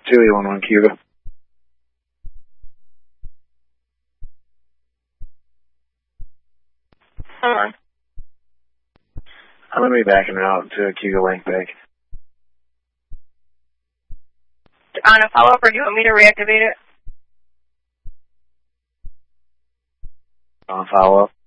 2E11 Cuba. Hold on. I'm going to be backing out to Cuba Link Bank. On a follow-up, or do you want me to reactivate it? On follow-up.